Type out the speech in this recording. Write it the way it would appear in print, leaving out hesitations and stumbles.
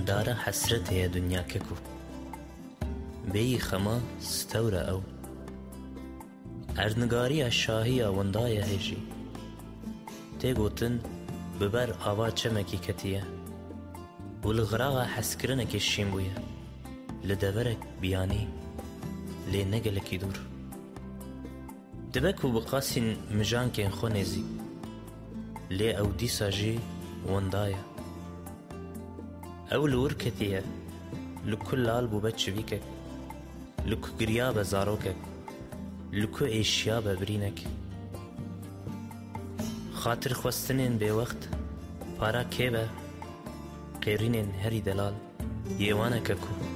داره حسرت هي دنیا ککو بی خما ستوره او ارنگاری شاهی وندای هجی تی گوتن ببر آوا چمکی کتیه والغراغ حسکرنك الشيمبوية لدبرك بياني لي نقلك يدور دبكو بقاسين مجان كين خونيزي لي او دي ساجي وندايا او لور كثية لكل البو بتشبيكك لكو قريابة زاروكك لكو ايشيابة برينك خاطر خوستنين بي وقت پارا كيبه قيرينين هري دلال يوانا ككو